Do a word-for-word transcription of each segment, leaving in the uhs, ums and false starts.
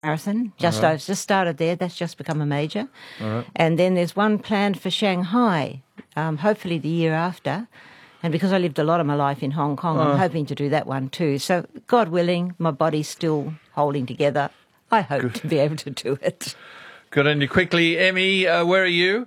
Marathon. Just right. I've just started there. That's just become a major. All right. And then there's one planned for Shanghai, um, hopefully the year after. And because I lived a lot of my life in Hong Kong, Oh. I'm hoping to do that one too. So, God willing, my body's still holding together. I hope Good. to be able to do it. Good on you. Quickly, Emmy, uh, where are you?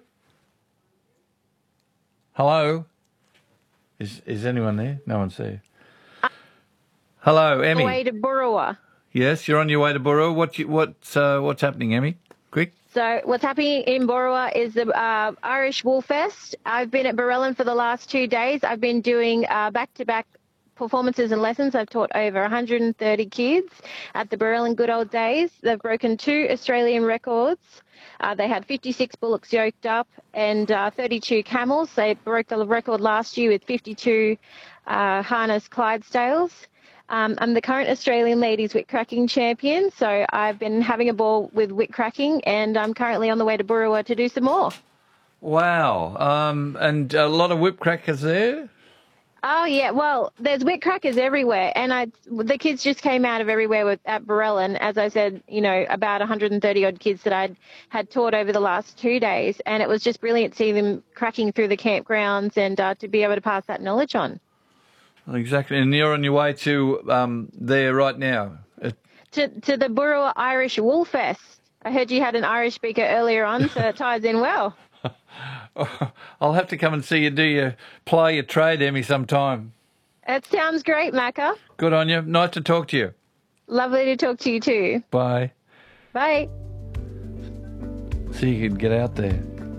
Hello? Is is anyone there? No one's there. Hello, Emmy. Way to Burrawa. Yes, you're on your way to Burrawa. What you, what's uh, what's happening, Emmy? Quick. So what's happening in Burrawa is the uh, Irish Wool Fest. I've been at Barellan for the last two days. I've been doing uh, back-to-back performances and lessons. I've taught over one hundred thirty kids at the Barellan Good Old Days. They've broken two Australian records. Uh, they had fifty-six bullocks yoked up and uh, thirty-two camels. They broke the record last year with fifty-two uh, harness Clydesdales. Um, I'm the current Australian Ladies Whip Cracking Champion, so I've been having a ball with whip cracking, and I'm currently on the way to Burrawa to do some more. Wow. Um, and a lot of whip crackers there? Oh, yeah, well, there's whip crackers everywhere, and I, the kids just came out of everywhere with, at Barellan. As I said, you know, about one hundred thirty odd kids that I had taught over the last two days, and it was just brilliant seeing them cracking through the campgrounds and uh, to be able to pass that knowledge on. Exactly. And you're on your way to um, there right now? Uh, To, to the Burrawa Irish Wool Fest. I heard you had an Irish speaker earlier on, so it ties in well. I'll have to come and see you do your play your trade, Emmy, sometime. That sounds great, Macca. Good on you. Nice to talk to you. Lovely to talk to you too. Bye. Bye. See you can get out there.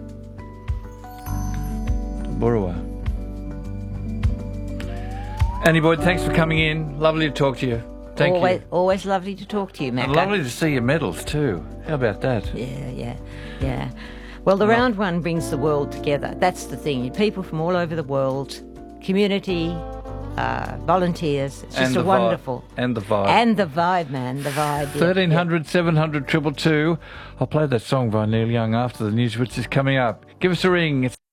Burrawa. Annie Boyd, thanks for coming in. Lovely to talk to you. Thank always, you. Always lovely to talk to you, Mac. And lovely to see your medals too. How about that? Yeah, yeah, yeah. Well, the round one brings the world together. That's the thing. People from all over the world, community, uh, volunteers. It's just And a the wonderful. vibe. And the vibe. And the vibe, man, the vibe. yeah, thirteen yeah. hundred, seven hundred, two two two. I'll play that song by Neil Young after the news, which is coming up. Give us a ring. It's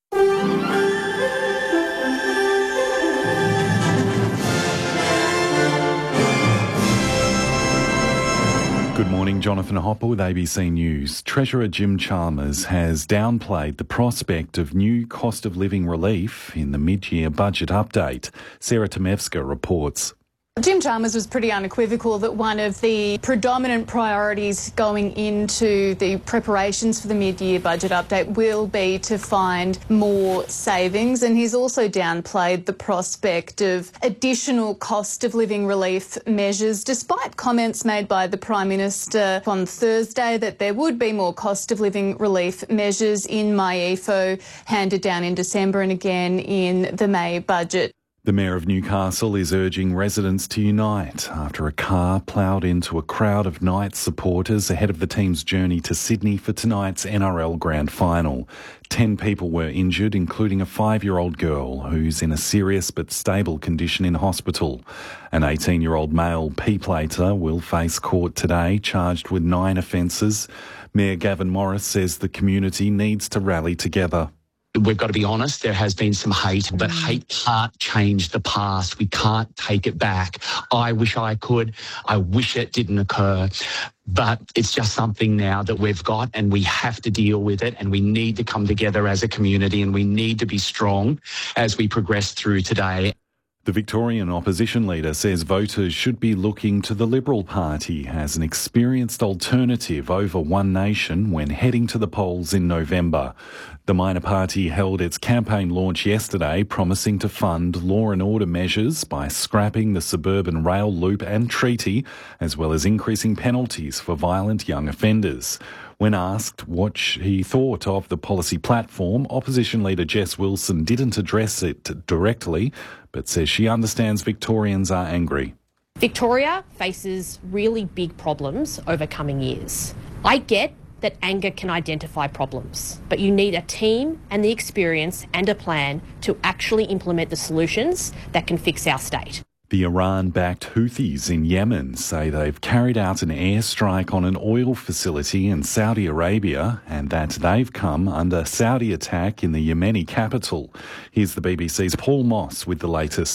Good morning, Jonathan Hopper with A B C News. Treasurer Jim Chalmers has downplayed the prospect of new cost of living relief in the mid-year budget update. Sarah Tomevska reports. Jim Chalmers was pretty unequivocal that one of the predominant priorities going into the preparations for the mid-year budget update will be to find more savings, and he's also downplayed the prospect of additional cost of living relief measures, despite comments made by the Prime Minister on Thursday that there would be more cost of living relief measures in MyEFO handed down in December and again in the May budget. The Mayor of Newcastle is urging residents to unite after a car ploughed into a crowd of Knights supporters ahead of the team's journey to Sydney for tonight's N R L Grand Final. Ten people were injured, including a five-year-old girl who's in a serious but stable condition in hospital. An eighteen-year-old male P-plater will face court today, charged with nine offences. Mayor Gavin Morris says the community needs to rally together. We've got to be honest, there has been some hate, but hate can't change the past. We can't take it back. I wish I could. I wish it didn't occur. But it's just something now that we've got, and we have to deal with it, and we need to come together as a community, and we need to be strong as we progress through today. The Victorian opposition leader says voters should be looking to the Liberal Party as an experienced alternative over One Nation when heading to the polls in November. The minor party held its campaign launch yesterday, promising to fund law and order measures by scrapping the suburban rail loop and treaty, as well as increasing penalties for violent young offenders. When asked what he thought of the policy platform, opposition leader Jess Wilson didn't address it directly, but says she understands Victorians are angry. Victoria faces really big problems over coming years. I get that anger can identify problems, but you need a team and the experience and a plan to actually implement the solutions that can fix our state. The Iran-backed Houthis in Yemen say they've carried out an airstrike on an oil facility in Saudi Arabia and that they've come under Saudi attack in the Yemeni capital. Here's the B B C's Paul Moss with the latest.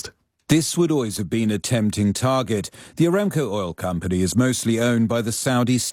This would always have been a tempting target. The Aramco oil company is mostly owned by the Saudi state.